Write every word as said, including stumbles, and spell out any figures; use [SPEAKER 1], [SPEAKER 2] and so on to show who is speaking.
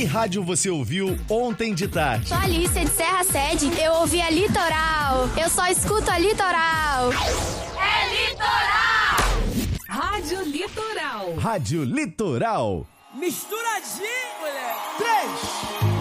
[SPEAKER 1] Que rádio você ouviu ontem de tarde?
[SPEAKER 2] Sou Alicia de Serra Sede. Eu ouvi a Litoral. Eu só escuto a Litoral.
[SPEAKER 3] É Litoral!
[SPEAKER 4] Rádio Litoral.
[SPEAKER 1] Rádio Litoral.
[SPEAKER 5] Misturadinho, mulher. Três.